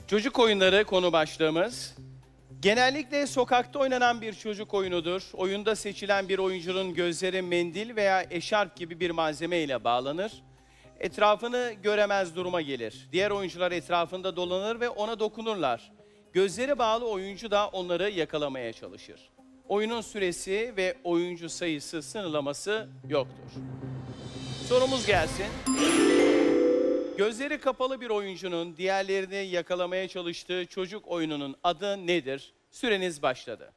Çocuk oyunları konu başlığımız. Genellikle sokakta oynanan bir çocuk oyunudur. Oyunda seçilen bir oyuncunun gözleri mendil veya eşarp gibi bir malzeme ile bağlanır. Etrafını göremez duruma gelir. Diğer oyuncular etrafında dolanır ve ona dokunurlar. Gözleri bağlı oyuncu da onları yakalamaya çalışır. Oyunun süresi ve oyuncu sayısı sınırlaması yoktur. Sorumuz gelsin. Gözleri kapalı bir oyuncunun diğerlerini yakalamaya çalıştığı çocuk oyununun adı nedir? Süreniz başladı.